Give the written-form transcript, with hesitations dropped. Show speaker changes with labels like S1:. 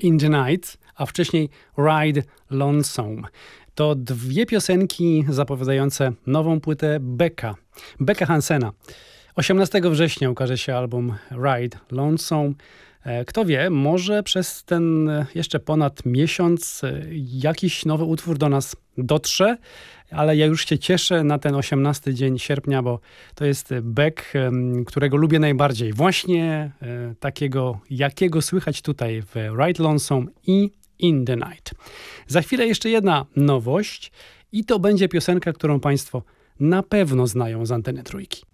S1: In the Night, a wcześniej Ride Lonesome. To dwie piosenki zapowiadające nową płytę Becka Hansena. 18 września ukaże się album Ride Lonesome. Kto wie, może przez ten jeszcze ponad miesiąc jakiś nowy utwór do nas dotrze, ale ja już się cieszę na ten 18 dzień sierpnia, bo to jest Beck, którego lubię najbardziej. Właśnie takiego, jakiego słychać tutaj w Ride Lonesome i In the Night. Za chwilę jeszcze jedna nowość i to będzie piosenka, którą Państwo na pewno znają z Anteny Trójki.